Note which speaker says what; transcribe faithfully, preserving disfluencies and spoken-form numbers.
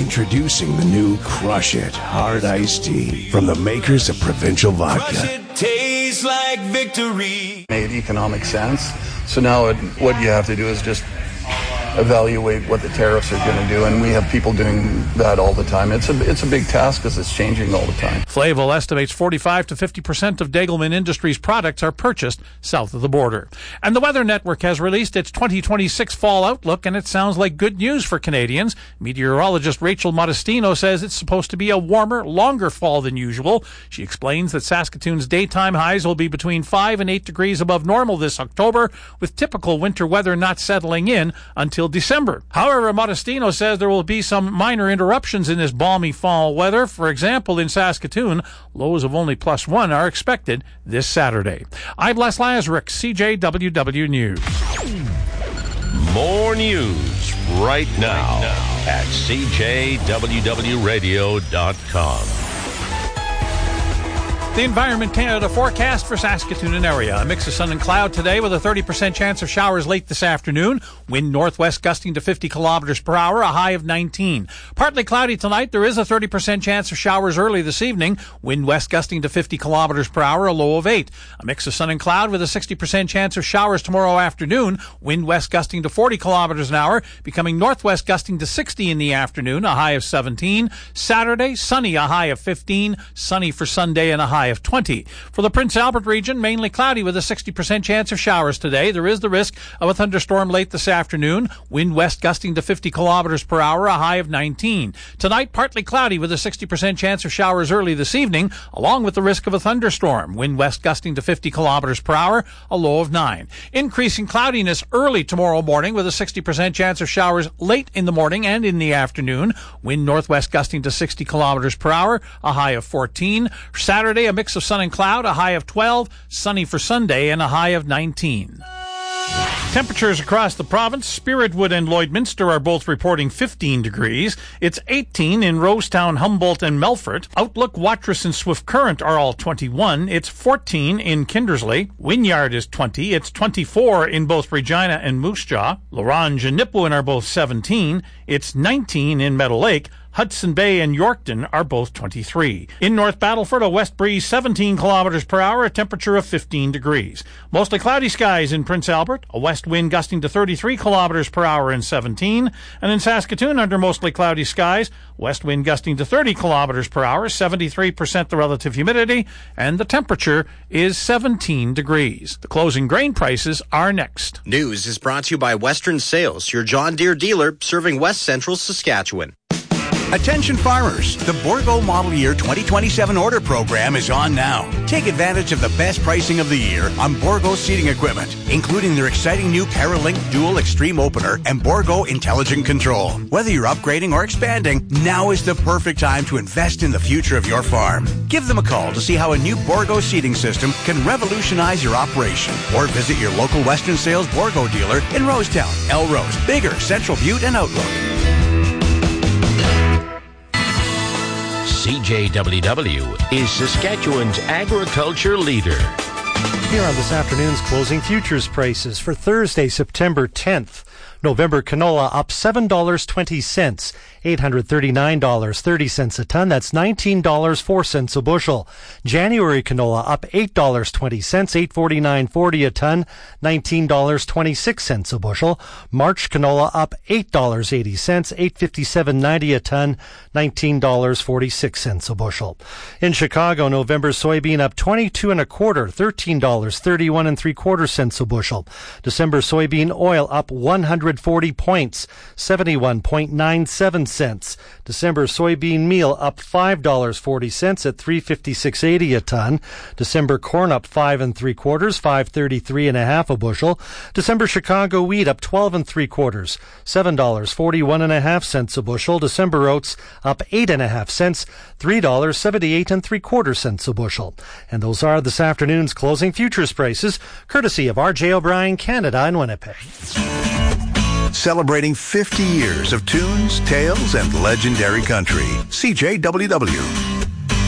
Speaker 1: Introducing the new Crush It Hard Iced Tea from the makers of Provincial Vodka.
Speaker 2: Crush it, tastes like victory.
Speaker 3: Made economic sense. So now it, what you have to do is just evaluate what the tariffs are going to do, and we have people doing that all the time. It's a it's a big task because it's changing all the time.
Speaker 4: Flavel estimates forty-five to fifty percent of Degelman Industries products are purchased south of the border. And the Weather Network has released its twenty twenty-six fall outlook, and it sounds like good news for Canadians. Meteorologist Rachel Modestino says it's supposed to be a warmer, longer fall than usual. She explains that Saskatoon's daytime highs will be between five and eight degrees above normal this October, with typical winter weather not settling in until December. However, Modestino says there will be some minor interruptions in this balmy fall weather. For example, in Saskatoon, lows of only plus one are expected this Saturday. I'm Les Lazaruk, C J W W News.
Speaker 5: More news right now at C J W W radio dot com.
Speaker 4: The Environment Canada forecast for Saskatoon and area. A mix of sun and cloud today with a thirty percent chance of showers late this afternoon. Wind northwest gusting to fifty kilometers per hour, a high of nineteen. Partly cloudy tonight. There is a thirty percent chance of showers early this evening. Wind west gusting to fifty kilometers per hour, a low of eight. A mix of sun and cloud with a sixty percent chance of showers tomorrow afternoon. Wind west gusting to forty kilometers an hour, becoming northwest gusting to sixty in the afternoon, a high of seventeen. Saturday, sunny, a high of fifteen. Sunny for Sunday and a high of twenty. For the Prince Albert region, mainly cloudy with a sixty percent chance of showers today. There is the risk of a thunderstorm late this afternoon. Wind west gusting to fifty kilometers per hour, a high of nineteen. Tonight, partly cloudy with a sixty percent chance of showers early this evening, along with the risk of a thunderstorm. Wind west gusting to fifty kilometers per hour, a low of nine. Increasing cloudiness early tomorrow morning with a sixty percent chance of showers late in the morning and in the afternoon. Wind northwest gusting to sixty kilometers per hour, a high of fourteen. Saturday, a mix of sun and cloud, a high of twelve. Sunny for Sunday and a high of nineteen. Temperatures across the province, Spiritwood and Lloydminster are both reporting fifteen degrees. It's eighteen in Rosetown, Humboldt, and Melfort. Outlook, Watrous, and Swift Current are all twenty-one. It's fourteen in Kindersley. Wynyard is twenty. It's twenty-four in both Regina and Moose Jaw. Lorange and Nipawin are both seventeen. It's nineteen in Meadow Lake. Hudson Bay and Yorkton are both twenty-three. In North Battleford, a west breeze seventeen kilometers per hour, a temperature of fifteen degrees. Mostly cloudy skies in Prince Albert, a west wind gusting to thirty-three kilometers per hour and seventeen. And in Saskatoon, under mostly cloudy skies, west wind gusting to thirty kilometers per hour, seventy-three percent the relative humidity, and the temperature is seventeen degrees. The closing grain prices are next.
Speaker 6: News is brought to you by Western Sales, your John Deere dealer serving West Central Saskatchewan.
Speaker 7: Attention farmers, the Bourgault Model Year twenty twenty-seven order program is on now. Take advantage of the best pricing of the year on Bourgault seeding equipment, including their exciting new Paralink Dual Extreme Opener and Bourgault Intelligent Control. Whether you're upgrading or expanding, now is the perfect time to invest in the future of your farm. Give them a call to see how a new Bourgault seeding system can revolutionize your operation, or visit your local Western Sales Bourgault dealer in Rosetown, Elrose, Bigger, Central Butte, and Outlook.
Speaker 5: C J W W is Saskatchewan's agriculture leader.
Speaker 8: Here on this afternoon's closing futures prices for Thursday, September tenth. November canola up seven dollars and twenty cents, eight hundred thirty-nine dollars and thirty cents a ton. That's nineteen dollars and four cents a bushel. January canola up eight dollars and twenty cents, eight hundred forty-nine dollars and forty cents a ton, nineteen dollars and twenty-six cents a bushel. March canola up eight dollars and eighty cents, eight hundred fifty-seven dollars and ninety cents a ton, nineteen dollars and forty-six cents a bushel. In Chicago, November soybean up twenty-two and a quarter, thirteen dollars and thirty-one and three quarter cents a bushel. December soybean oil up one hundred forty points, seventy-one point nine seven cents. December soybean meal up five dollars and forty cents at three hundred fifty-six dollars and eighty cents a ton. December corn up five and three quarters, five thirty-three and a half a bushel. December Chicago wheat up twelve and three quarters, seven dollars and forty-one and a half cents a bushel. December oats up eight and a half cents, three dollars and seventy-eight and three quarter cents a bushel. And those are this afternoon's closing futures prices, courtesy of R J O'Brien Canada in Winnipeg.
Speaker 7: Celebrating fifty years of tunes, tales, and legendary country. C J W W.